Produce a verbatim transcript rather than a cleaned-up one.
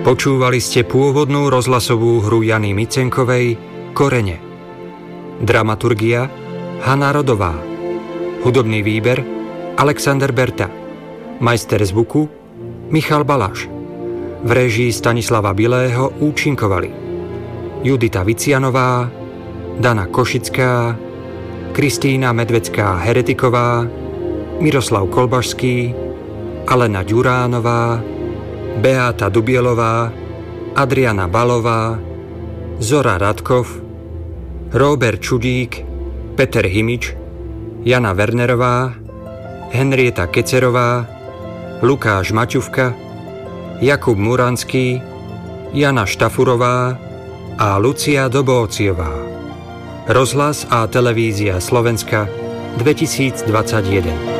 Počúvali ste pôvodnú rozhlasovú hru Jany Micenkovej Korene. Dramaturgia Hana Rodová. Hudobný výber Alexander Berta. Majster zvuku Michal Baláš. V réžii Stanislava Bilého účinkovali Judita Vicianová, Dana Košická, Kristína Medvecká-Heretiková, Miroslav Kolbašský, Alena Ďuránová, Beáta Dubielová, Adriana Balová, Zora Radkov, Róbert Čudík, Peter Himič, Jana Wernerová, Henrieta Kecerová, Lukáš Maťuvka, Jakub Muranský, Jana Štafurová a Lucia Dobóciová. Rozhlas a televízia Slovenska dvetisícdvadsaťjeden.